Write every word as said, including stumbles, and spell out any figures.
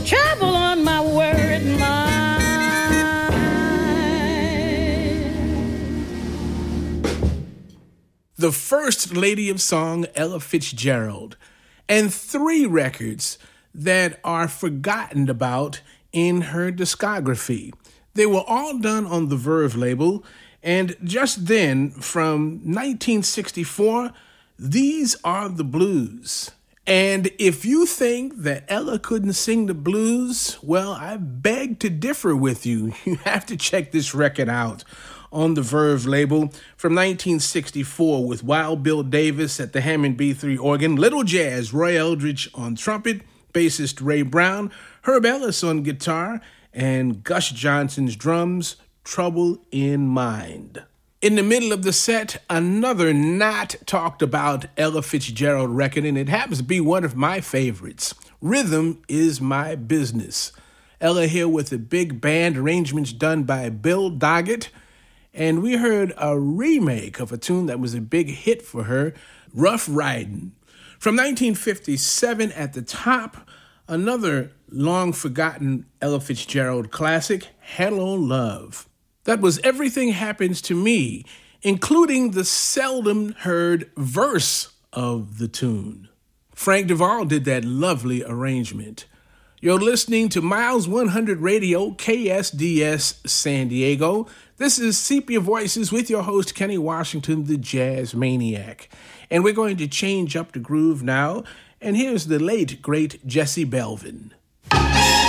Trouble on my worried mind. The first lady of song, Ella Fitzgerald, and three records that are forgotten about in her discography. They were all done on the Verve label, and just then, from nineteen sixty-four, These Are the Blues. And if you think that Ella couldn't sing the blues, well, I beg to differ with you. You have to check this record out on the Verve label from nineteen sixty-four with Wild Bill Davis at the Hammond B three organ, Little Jazz, Roy Eldridge on trumpet, bassist Ray Brown, Herb Ellis on guitar, and Gus Johnson's drums, Trouble in Mind. In the middle of the set, another not talked about Ella Fitzgerald record, and it happens to be one of my favorites. Rhythm Is My Business. Ella here with a big band, arrangements done by Bill Doggett, and we heard a remake of a tune that was a big hit for her, Rough Ridin'. From nineteen fifty-seven at the top, another long-forgotten Ella Fitzgerald classic, Hello Love. That was Everything Happens to Me, including the seldom heard verse of the tune. Frank Duvall did that lovely arrangement. You're listening to Miles one hundred Radio, K S D S San Diego. This is Sepia Voices with your host, Kenny Washington, the Jazz Maniac. And we're going to change up the groove now. And here's the late, great Jesse Belvin.